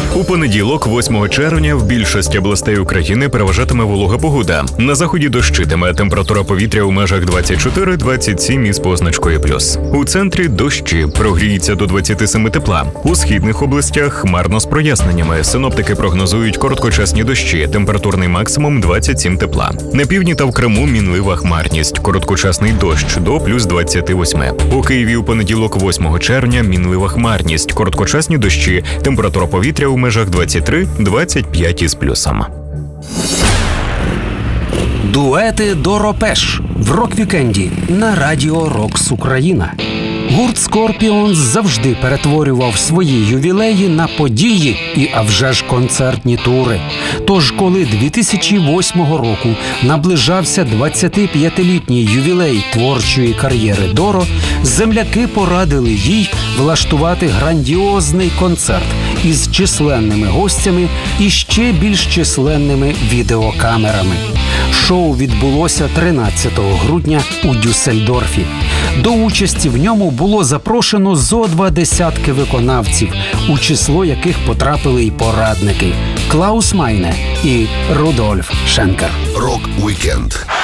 У понеділок, 8 червня, в більшості областей України переважатиме волога погода. На заході дощитиме, температура повітря у межах 24-27 із позначкою плюс. У центрі дощі, прогріється до 27 тепла. У східних областях хмарно з проясненнями. Синоптики прогнозують короткочасні дощі, температурний максимум 27 тепла. На півдні та в Криму мінлива хмарність, короткочасний дощ до плюс 28. У Києві у понеділок, 8 червня, мінлива хмарність, короткочасні дощі, температура повітря у межах 23-25 із плюсом. Дуети до Ропеш в рок-вікенді на радіо «Рокс Україна». Гурт «Скорпіонс» завжди перетворював свої ювілеї на події і, а вже ж, концертні тури. Тож, коли 2008 року наближався 25-літній ювілей творчої кар'єри Доро, земляки порадили їй влаштувати грандіозний концерт із численними гостями і ще більш численними відеокамерами. Шоу відбулося 13 грудня у Дюссельдорфі. До участі в ньому було запрошено зо 20 виконавців, у число яких потрапили й порадники – Клаус Майне і Рудольф Шенкер. Рок-вікенд.